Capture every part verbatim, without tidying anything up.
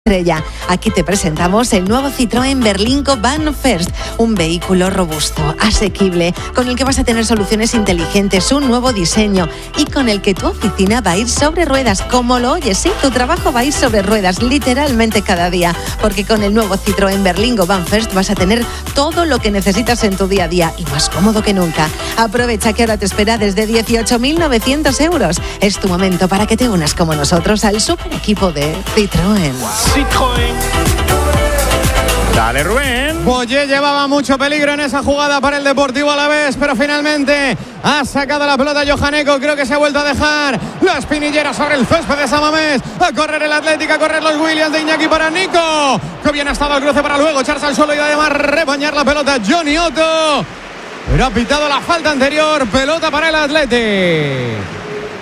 Estrella. Aquí te presentamos el nuevo Citroën Berlingo Van First, un vehículo robusto, asequible, con el que vas a tener soluciones inteligentes, un nuevo diseño y con el que tu oficina va a ir sobre ruedas, como lo oyes, sí, tu trabajo va a ir sobre ruedas, literalmente cada día, porque con el nuevo Citroën Berlingo Van First vas a tener todo lo que necesitas en tu día a día y más cómodo que nunca. Aprovecha que ahora te espera desde dieciocho mil novecientos euros. Es tu momento para que te unas como nosotros al super equipo de Citroën. Citroën. Dale, Rubén. Boyé llevaba mucho peligro en esa jugada para el Deportivo Alavés, pero finalmente ha sacado la pelota Johaneco. Creo que se ha vuelto a dejar la espinillera sobre el césped de Samamés. A correr el Atlético, a correr los Williams de Iñaki para Nico. Que bien ha estado el cruce para luego echarse al suelo y además rebañar la pelota Johnny Otto. Pero ha pitado la falta anterior. Pelota para el Atlético.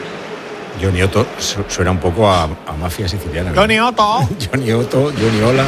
Johnny Otto suena un poco a, a mafia siciliana, ¿no? Johnny Otto. Johnny Otto, Johnny Ola.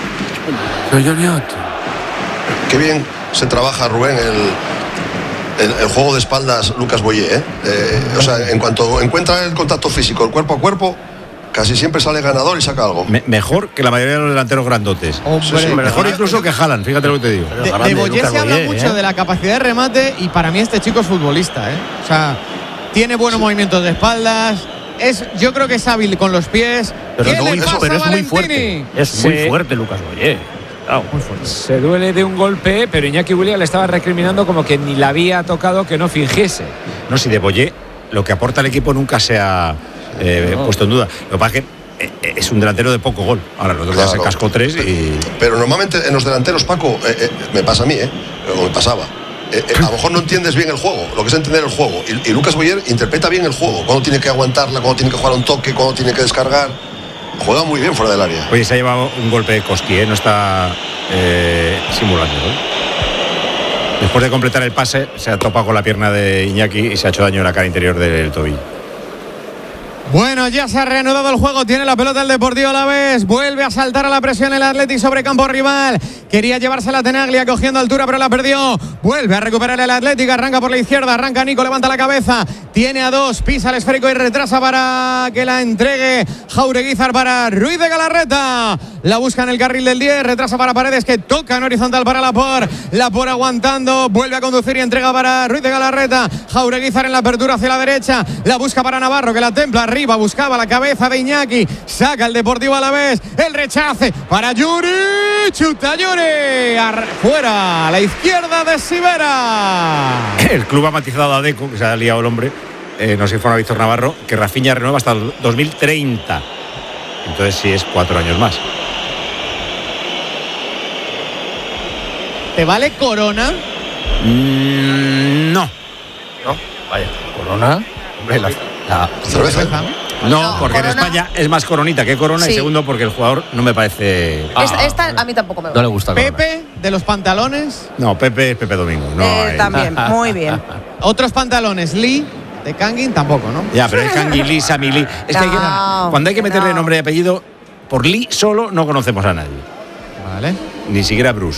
Soy Johnny Otto. Qué bien se trabaja, Rubén, el, el, el juego de espaldas Lucas Boyé, ¿eh? Eh, o sea, en cuanto encuentra el contacto físico, el cuerpo a cuerpo, casi siempre sale ganador y saca algo. Me, mejor que la mayoría de los delanteros grandotes. Hombre, sí, sí, mejor incluso que Haaland, fíjate lo que te digo. De, de Boyé se habla mucho ¿eh? de la capacidad de remate y para mí este chico es futbolista, ¿eh? O sea, tiene buenos sí. movimientos de espaldas. Es, yo creo que es hábil con los pies. Pero, ¿Qué no, le pasa pero es a muy fuerte. Es Se, muy fuerte Lucas Boyé. Claro, muy fuerte. Se duele de un golpe, pero Iñaki Williams le estaba recriminando como que ni la había tocado, que no fingiese. No, si de Boyé lo que aporta al equipo nunca se ha eh, no. puesto en duda. Lo que pasa es que eh, es un delantero de poco gol. Ahora, nosotros claro. ya se cascó tres y... Pero normalmente en los delanteros, Paco, eh, eh, me pasa a mí, ¿eh? O me pasaba. Eh, eh, a lo mejor no entiendes bien el juego, lo que es entender el juego. Y, y Lucas Boyé interpreta bien el juego, cuando tiene que aguantarla, cuando tiene que jugar un toque, cuando tiene que descargar. Juega muy bien fuera del área. Oye, se ha llevado un golpe de Koski, ¿eh? No está eh, simulando, ¿eh? Después de completar el pase, se ha topado con la pierna de Iñaki y se ha hecho daño en la cara interior del tobillo. Bueno, ya se ha reanudado el juego, tiene la pelota el Deportivo Alavés, vuelve a saltar a la presión el Athletic sobre campo rival, quería llevársela a Tenaglia cogiendo altura pero la perdió, vuelve a recuperar el Athletic, arranca por la izquierda, arranca Nico, levanta la cabeza, tiene a dos, pisa el esférico y retrasa para que la entregue Jaureguizar para Ruiz de Galarreta, la busca en el carril del diez, retrasa para Paredes que toca en horizontal para Lapor, Lapor aguantando, vuelve a conducir y entrega para Ruiz de Galarreta, Jaureguizar en la apertura hacia la derecha, la busca para Navarro que la templa arriba, buscaba la cabeza de Iñaki, saca el Deportivo Alavés, el rechace para Yuri, chuta Yuri, fuera a la izquierda de Sivera. El club ha matizado a Deco, que se ha liado el hombre, eh, nos informa Víctor Navarro, que Rafinha renueva hasta el dos mil treinta, entonces sí es cuatro años más. ¿Te vale Corona? Mm, no. No, vaya, Corona. Hombre, la, la cerveza. No, No, porque Corona. en España es más Coronita que Corona, Sí. y segundo porque el jugador no me parece... Ah, esta, esta a mí tampoco me No gusta. le gusta Corona. Pepe, de los pantalones. No, Pepe es Pepe Domingo. No, Eh, hay- también, muy bien. Otros pantalones, Lee, de Kangin, tampoco, ¿no? Ya, pero es Kangi, Lee, Sami Lee. Es que, hay que No, cuando hay que meterle no. nombre y apellido, por Lee solo no conocemos a nadie. Vale. Ni siquiera Bruce.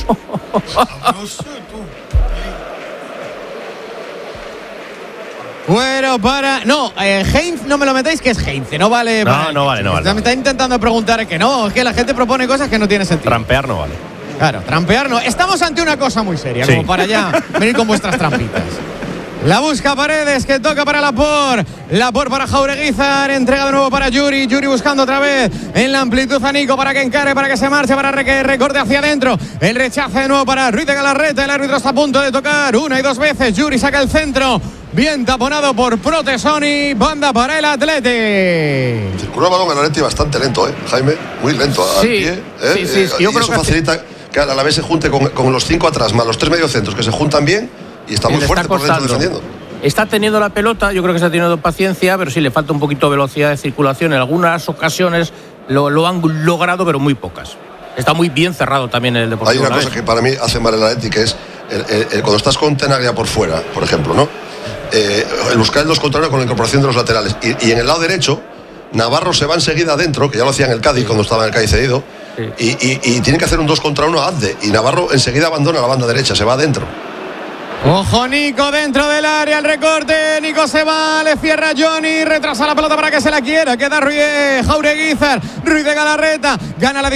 Bueno, para... No, eh, Heinz, no me lo metáis que es Heinz, no vale... No, para- no vale, no vale. Me está intentando preguntar que no, es que la gente propone cosas que no tienen sentido. Trampear no vale. Claro, trampear no. Estamos ante una cosa muy seria, Sí. como para ya venir con vuestras trampitas. La busca Paredes, que toca para Lapor. Lapor para Jaureguizar, entrega de nuevo para Yuri. Yuri buscando otra vez en la amplitud a Nico para que encare, para que se marche, para que recorte hacia adentro. El rechace de nuevo para Ruiz de Galarreta. El árbitro está a punto de tocar una y dos veces. Yuri saca el centro. Bien taponado por Protesoni. Banda para el Athletic. Circula el balón el Atleti bastante lento, ¿eh, Jaime? Muy lento al Sí, pie. ¿eh? sí, sí, Eh, yo y creo eso que facilita que a la vez se junte con, con los cinco atrás, más los tres mediocentros que se juntan bien y está muy Le fuerte está por dentro costando. defendiendo. Está teniendo la pelota, yo creo que está teniendo paciencia, pero sí le falta un poquito de velocidad de circulación. En algunas ocasiones lo, lo han logrado, pero muy pocas. Está muy bien cerrado también el Deportivo. Hay una Alavés. cosa que para mí hace mal el Atleti, que es el, el, el, cuando estás con Tenaglia por fuera, por ejemplo, ¿no? Eh, el buscar el dos contra uno con la incorporación de los laterales. Y, y en el lado derecho, Navarro se va enseguida adentro, que ya lo hacía en el Cádiz cuando estaba en el Cádiz cedido, Sí. y, y, y tiene que hacer un dos contra uno a Azde. Y Navarro enseguida abandona la banda derecha, se va adentro. Ojo Nico dentro del área, el recorte, Nico se va, le cierra Johnny, retrasa la pelota para que se la quiera, queda Ruiz, Jaureguizar, Ruiz de Galarreta, gana la